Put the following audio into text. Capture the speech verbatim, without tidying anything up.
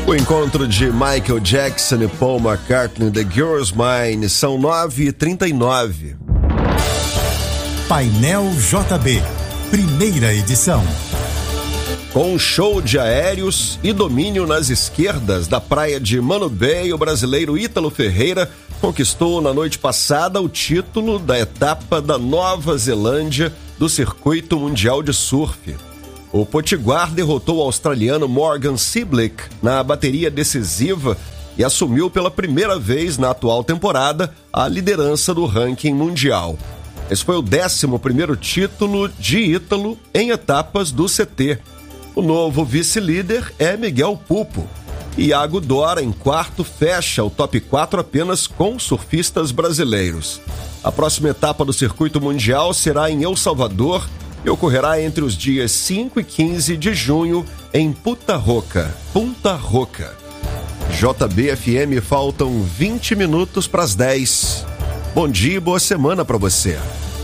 O encontro de Michael Jackson e Paul McCartney, The Girl's Mine, são nove e trinta e nove. Painel J B, primeira edição. Com um show de aéreos e domínio nas esquerdas da praia de Mano Bay, o brasileiro Ítalo Ferreira conquistou na noite passada o título da etapa da Nova Zelândia do Circuito Mundial de Surf. O potiguar derrotou o australiano Morgan Ciblick na bateria decisiva e assumiu pela primeira vez na atual temporada a liderança do ranking mundial. Esse foi o décimo primeiro título de Ítalo em etapas do C T. O novo vice-líder é Miguel Pupo. Iago Dora, em quarto, fecha o top quatro apenas com surfistas brasileiros. A próxima etapa do Circuito Mundial será em El Salvador e ocorrerá entre os dias cinco e quinze de junho em Punta Roca. Punta Roca. J B F M, faltam vinte minutos para as dez. Bom dia e boa semana para você.